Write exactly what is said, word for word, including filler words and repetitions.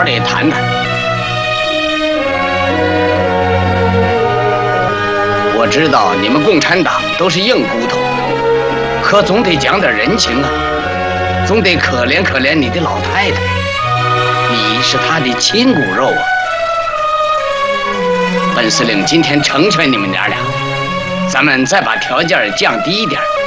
好的谈谈。我知道你们共产党都是硬骨头，可总得讲点人情啊，总得可怜可怜你的老太太，你是她的亲骨肉啊。本司令今天成全你们娘俩，咱们再把条件降低一点。